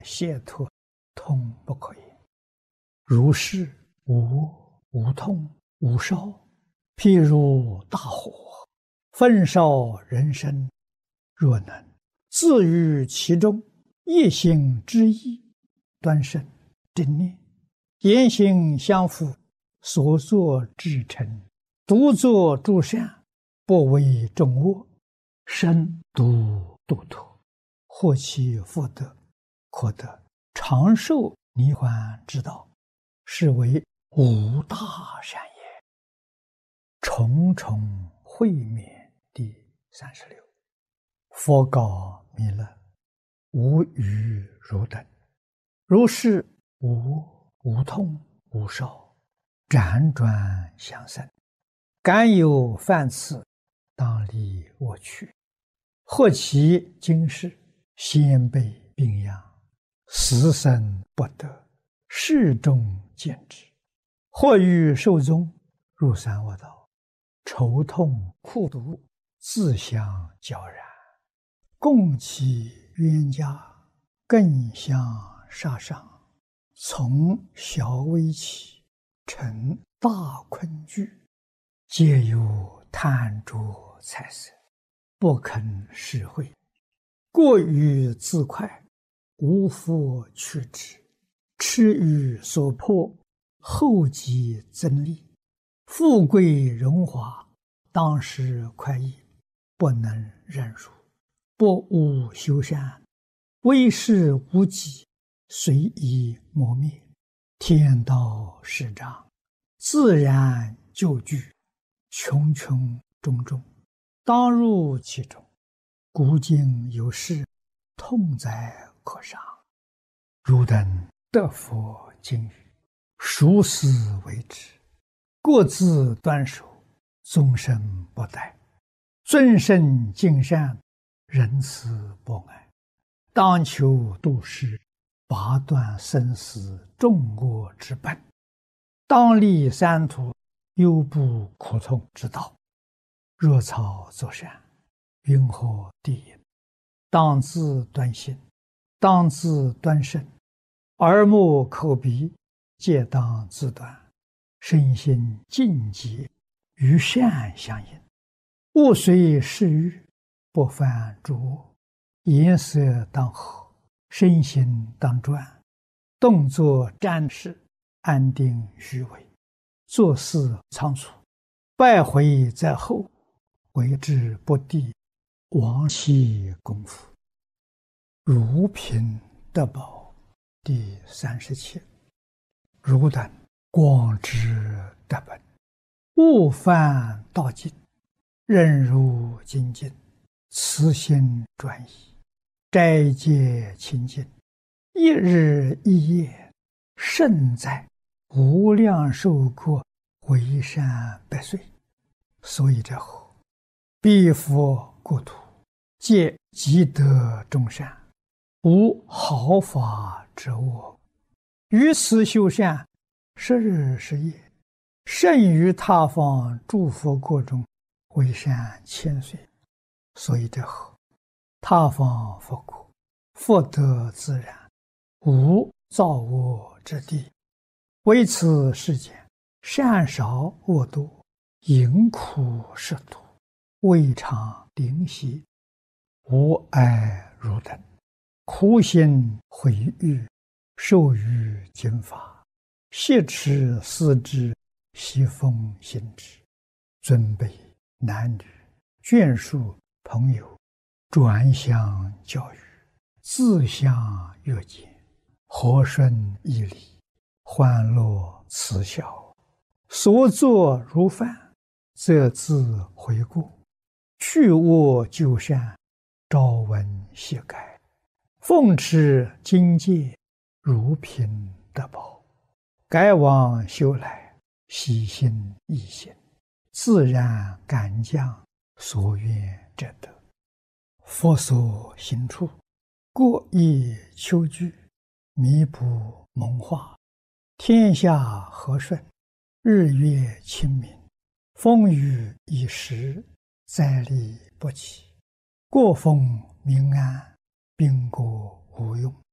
解脱，痛不可言。如是无痛无烧，譬如大火，焚烧人身。若能自于其中，一心之意，端身正念，言行相符，所作至诚，独作诸善，不为众恶，身独度脱，获其福德，可得长寿涅槃之道，是为无大善也。重重会面第36。佛告弥勒：无余如等，如是无痛无烧，辗转相生，敢有犯此，当离我去。或其今世先辈病殃，死生不得，世众见之。或欲寿终，入三恶道，愁痛苦毒，自相交然，共其冤家，更相杀伤。从小微起，成大困惧，皆有贪着财色，不肯施惠，过于自快，无复取之，痴于所迫，后继增利，富贵荣华，当时快意，不能忍辱，不务修善，为事无己，随意磨灭，天道始长，自然就具，穷穷种种，当入其中。古今有事，痛哉可伤。汝等得佛经语，熟思为之，各自端守，终身不殆，尊圣敬善，仁慈博爱，当求度世，拔断生死众恶之本，当立三途忧怖苦痛之道。若草作善，云何地也？当自端心，当自端身，耳目口鼻皆当自端，身心净洁，与善相应，勿随世欲，不犯诸恶。颜色当和，身心当专，动作瞻视，安定虚伪，做事仓促，败毁在后，为之不第，亡其功夫。如贫得宝第37。汝等广知得本，勿犯道境，忍辱精进，慈心专一，斋戒清净，一日一夜，胜在无量寿国，为善百岁。所以者何？彼佛国土，皆积德众善，无毫发之恶。于此修善，10日10夜，胜于他方诸佛国中，为善千岁。所以者何？他方佛国，福德自然，无造恶之地。为此世间，善少恶多，淫苦食毒，未尝灵犀。无爱汝等，苦心毁誉，受于经法，挟持思之，习风行之。尊卑男女，眷属朋友，转相教育，自相约见，和顺义理，欢乐慈孝，所作如饭，则自回顾，去恶就善，朝闻夕改，奉持经戒，如贫得宝，改往修来，喜心易行，自然感将，所愿者得。佛所行处，过意求具，弥补蒙化，天下和顺，日月清明，风雨已时，灾利不起，国丰民安，兵国无用。